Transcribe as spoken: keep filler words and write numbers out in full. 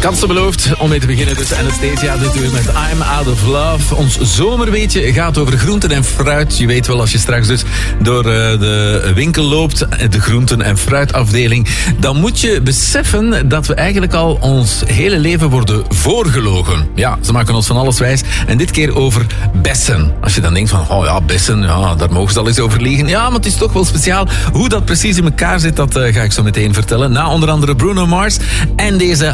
Kansen beloofd om mee te beginnen. Dus Anastasia dit uur met I'm Out of Love. Ons zomerweetje gaat over groenten en fruit. Je weet wel, als je straks dus door de winkel loopt, de groenten- en fruitafdeling, dan moet je beseffen dat we eigenlijk al ons hele leven worden voorgelogen. Ja, ze maken ons van alles wijs. En dit keer over bessen. Als je dan denkt van, oh ja, bessen, ja, daar mogen ze al eens over liegen. Ja, maar het is toch wel speciaal. Hoe dat precies in elkaar zit, dat uh, ga ik zo meteen vertellen. Na onder andere Bruno Mars en deze